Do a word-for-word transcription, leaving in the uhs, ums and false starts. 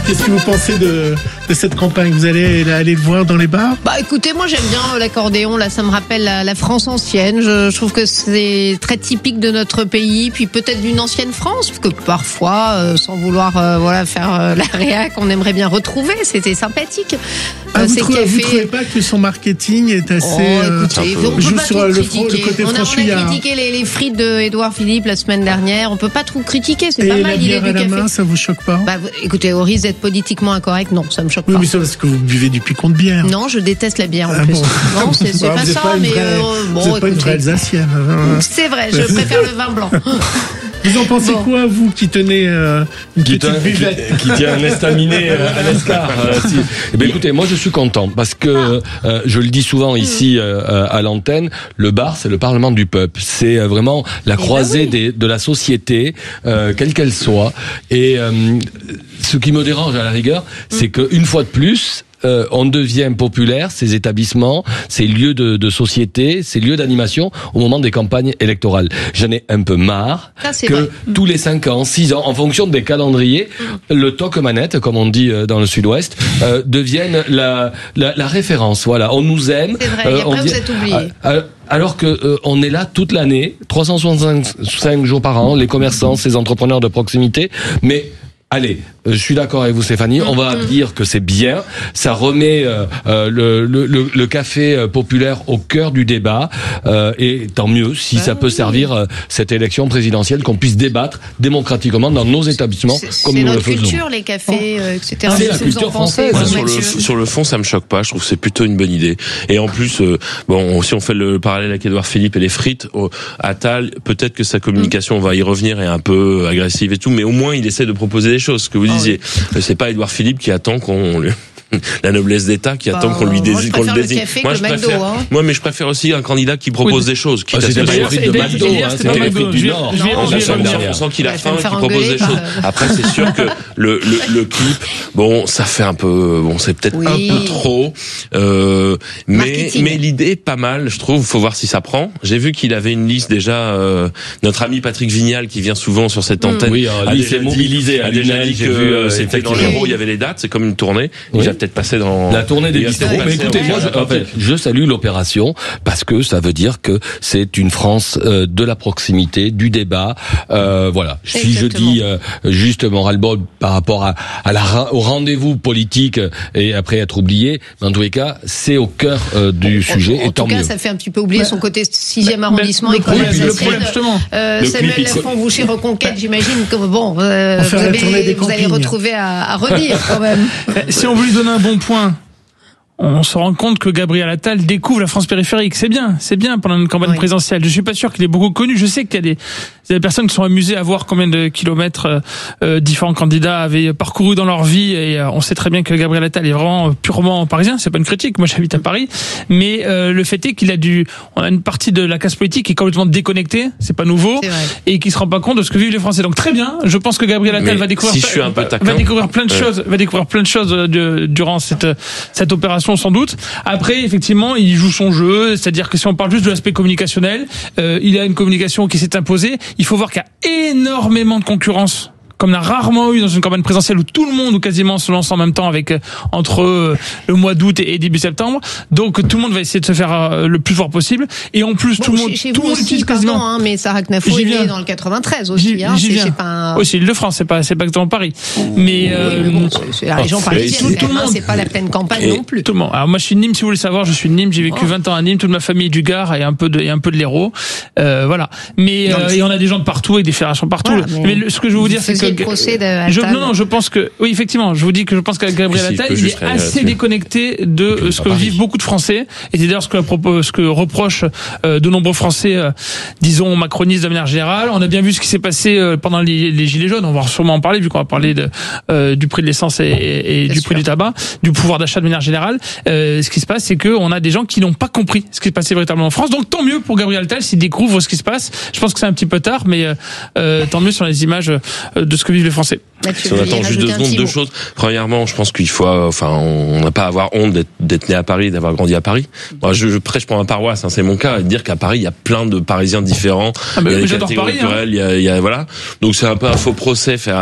qu'est-ce que vous pensez de, de cette campagne? Vous allez aller le voir dans les bars? Bah écoutez, moi j'aime bien l'accordéon, là ça me rappelle la, la France ancienne, je, je trouve que c'est très typique de notre pays, puis peut-être d'une ancienne France, parce que parfois, euh, sans vouloir euh, voilà, faire euh, la réac, on aimerait bien retrouver, c'était sympathique. Ah, euh, vous, ces trouvez, cafés... vous trouvez pas que son marketing est assez... Oh, écoutez, euh, on peut joue pas sur tout le, critiquer. le côté on a, franchouillard. on a critiqué les, les frites de Édouard Philippe la semaine dernière, on peut pas tout critiquer, c'est Et pas la mal, il est bière à du la café. main, ça vous choque pas? Bah, écoutez, au risque d'être politiquement incorrect, non, ça me choque Oui, pas. mais c'est parce que vous buvez du picon de bière. Non, je déteste la bière en Ah plus. bon. Non, c'est, c'est Alors, pas vous êtes ça, pas une mais vraie, euh, vous bon, êtes pas une vraie écoutez. Alsacienne. Hein. C'est vrai, je préfère le vin blanc. Vous en pensez Bon. quoi, vous, qui tenez euh, une Qui, petite tient, buvette qui, qui tient un estaminet euh, à l'escar. Euh, si. Eh ben, écoutez, moi je suis content parce que euh, je le dis souvent ici euh, à l'antenne, le bar c'est le parlement du peuple. C'est euh, vraiment la croisée ben oui. des, de la société, euh, quelle qu'elle soit. Et euh, ce qui me dérange à la rigueur, c'est qu'une fois de plus, Euh, on devient populaire, ces établissements, ces lieux de, de société, ces lieux d'animation au moment des campagnes électorales. J'en ai un peu marre Ça, c'est que vrai. tous les cinq ans, six ans, en fonction des calendriers, le toc-manette, comme on dit dans le sud-ouest, euh, devienne la, la, la référence. Voilà, on nous aime. C'est vrai, et après on vous êtes oubliés. euh, alors que euh, on est là toute l'année, trois cent soixante-cinq jours par an, les commerçants, ces entrepreneurs de proximité, mais allez, je suis d'accord avec vous Stéphanie, on va dire que c'est bien, ça remet euh, euh, le, le, le café populaire au cœur du débat, euh, et tant mieux si ça peut servir euh, cette élection présidentielle, qu'on puisse débattre démocratiquement dans nos établissements C'est, comme c'est nous le notre faisons. culture, les cafés, euh, et cetera. C'est la Qu'est-ce que vous culture en pensez, française. vous, Moi, sur le, Mathieu sur le fond, ça me choque pas. Je trouve que c'est plutôt une bonne idée. Et en plus, euh, bon, si on fait le parallèle avec Édouard Philippe et les frites, oh, Attal, peut-être que sa communication, on va y revenir, est un peu agressive et tout, mais au moins il essaie de proposer des choses. Ce que vous disiez, oh, oui. C'est pas Édouard Philippe qui attend qu'on lui... la noblesse d'État qui bah, attend qu'on lui désigne, qu'on le désigne. Moi, je préfère, hein. moi, mais je préfère aussi un candidat qui propose oui. des choses. Qui ah, c'était pas les frites de McDo, hein, c'était les frites du Nord. On sent qu'il a faim, qu'il propose des choses. Après, c'est sûr que le, le, le clip, bon, ça fait un peu, bon, c'est peut-être oui. un peu trop, euh, mais, mais l'idée est pas mal, je trouve. Faut voir si ça prend. J'ai vu qu'il avait une liste déjà, euh, notre ami Patrick Vignal, qui vient souvent sur cette antenne, oui, a déjà mobilisé, a déjà dit que c'était dans l'Hérault, il y avait les dates, c'est comme une tournée. Il va peut-être passer dans la tournée des bistrots. Mais écoutez, moi, je, en fait, je salue l'opération parce que ça veut dire que c'est une France euh, de la proximité, du débat. Euh, voilà. Si Exactement. je dis euh, juste mon ras-le-bol par rapport à, à la, au rendez-vous politique et après être oublié, mais en tous les cas, c'est au cœur euh, du en, sujet. En, en et tant tout cas, mieux. ça fait un petit peu oublier bah, son côté sixième bah, arrondissement le et problème, le problème justement. Euh, Samuel Lafont-Boucher Reconquête, j'imagine que bon, euh, vous, avez, vous allez retrouver à, à redire quand même. Si on veut lui donner un bon point, on se rend compte que Gabriel Attal découvre la France périphérique. C'est bien, c'est bien pendant une campagne oui. présidentielle. Je suis pas sûr qu'il est beaucoup connu. Je sais qu'il y a des, des personnes qui sont amusées à voir combien de kilomètres euh, différents candidats avaient parcouru dans leur vie. Et euh, on sait très bien que Gabriel Attal est vraiment purement parisien. C'est pas une critique. Moi, j'habite à Paris. Mais euh, le fait est qu'il a dû, on a une partie de la classe politique qui est complètement déconnectée. C'est pas nouveau. C'est et qui se rend pas compte de ce que vivent les Français. Donc très bien. Je pense que Gabriel Attal mais va découvrir, si je suis un peu taquin, va découvrir plein de ouais. choses, va découvrir plein de choses de, durant cette cette opération. Sans doute. Après, effectivement, il joue son jeu, c'est-à-dire que si on parle juste de l'aspect communicationnel, euh, il a une communication qui s'est imposée. Il faut voir qu'il y a énormément de concurrence, comme on a rarement eu dans une campagne présidentielle où tout le monde ou quasiment se lance en même temps avec euh, entre euh, le mois d'août et, et début septembre. Donc tout le monde va essayer de se faire euh, le plus fort possible. Et en plus bon, tout le monde, chez tout vous le monde aussi, utilise pardon, quasiment. Hein, mais Sarah Knafo est née dans le quatre-vingt-treize aussi. J'y, hein, j'y c'est, viens. c'est pas un... Aussi Île-de-France, c'est pas c'est pas exactement Paris. Mais, euh, oui, mais bon, c'est, c'est la région parisienne. Tout, tout le monde, c'est pas la pleine campagne et non plus. Tout le monde. Alors moi je suis de Nîmes, si vous voulez savoir, je suis de Nîmes. J'ai vécu oh. vingt ans à Nîmes. Toute ma famille est du Gard et un peu de et un peu de l'Hérault. Euh, voilà. Mais euh, et on a des gens de partout et des fédérations partout. Voilà, mais, mais le, ce que je veux vous dire, c'est que je, non non, je pense que oui effectivement, je vous dis que je pense qu'à Gabriel Attal, il est assez déconnecté de ce que vivent beaucoup de Français. Et c'est d'ailleurs ce que ce que reprochent euh, de nombreux Français, euh, disons macronistes de manière générale. On a bien vu ce qui s'est passé euh, pendant les, les gilets jaunes. On va sûrement en parler vu qu'on va parler de euh, du prix de l'essence et, et, et du sûr. prix du tabac, du pouvoir d'achat de manière générale. Euh, ce qui se passe, c'est que on a des gens qui n'ont pas compris ce qui se passait véritablement en France. Donc tant mieux pour Gabriel Attal s'il découvre ce qui se passe. Je pense que c'est un petit peu tard, mais euh, tant mieux sur les images de ce que vivent les Français. Si on attend juste deux secondes, deux choses. Premièrement, je pense qu'il faut, enfin, on n'a pas à avoir honte d'être, d'être né à Paris, d'avoir grandi à Paris. Moi, je, je prêche pour ma paroisse, hein, c'est mon cas, et de dire qu'à Paris, il y a plein de Parisiens différents. Ah bah, il y a des catégories culturelles, hein. il y a, il y a, voilà. Donc c'est un peu un faux procès faire